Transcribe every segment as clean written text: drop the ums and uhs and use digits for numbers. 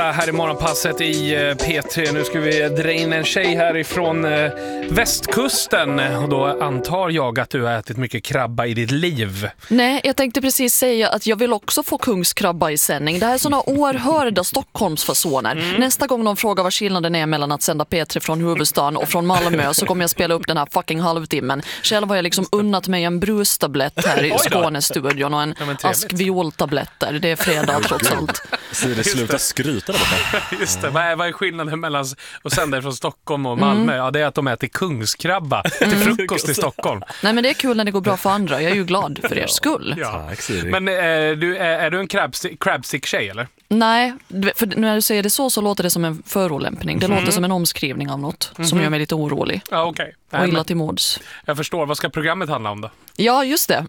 Här i morgonpasset i P3. Nu ska vi dra in en tjej härifrån västkusten. Och då antar jag att du har ätit mycket krabba i ditt liv. Nej, jag tänkte precis säga att jag vill också få kungskrabba i sändning. Det här är såna oerhörda Stockholmsfasoner. Nästa gång de frågar vad skillnaden är mellan att sända P3 från huvudstaden och från Malmö, så kommer jag spela upp den här fucking halvtimmen. Själv har jag liksom unnat mig en brustablett här i Skånestudion och en ask violtabletter. Det är fredag trots allt. Så det slutar skryta där borta. Just det, vad är skillnaden mellan att sända från Stockholm och Malmö? Ja, det är att de äter kungskrabba till frukost i Stockholm. Nej, men det är kul när det går bra för andra. Jag är ju glad för er skull. Ja. Tack, Siri. Men är du en crabstick-tjej, eller? Nej, för när du säger det så låter det som en förolämpning. Det låter som en omskrivning av något som gör mig lite orolig. Ja, okej. Och illa till mods. Jag förstår. Vad ska programmet handla om då? Ja, just det.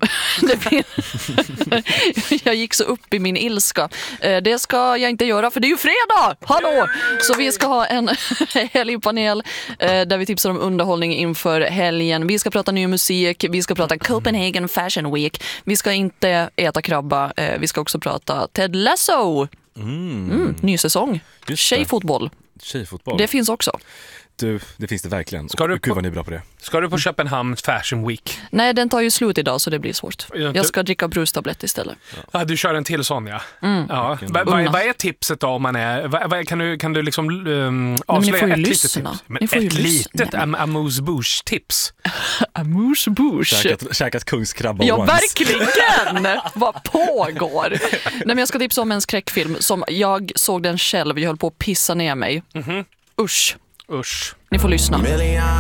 Jag gick så upp i min ilska. Det ska jag inte göra, för det är ju fredag! Hallå! Så vi ska ha en helgpanel där vi tipsar om underhållning inför helgen. Vi ska prata ny musik, vi ska prata Copenhagen Fashion Week. Vi ska inte äta krabba, vi ska också prata Ted Lasso. Ny säsong. Tjejfotboll. Det finns också. Du, det finns det verkligen. Gud vad ni är bra på det. Ska du på Köpenhamn Fashion Week? Nej, den tar ju slut idag så det blir svårt. Jag ska dricka brustablett istället. Ja, du kör en till sån, ja. Ja. Vad är tipset då om man är... Kan du liksom avslöja ett litet tips? Men ett litet amuse-bouche-tips. Amuse-bouche? Käkat kungskrabba Ja, once. verkligen! Vad pågår? Nej, men jag ska tipsa om en skräckfilm som jag såg den själv. Jag höll på att pissa ner mig. Usch. Usch. Ni får lyssna.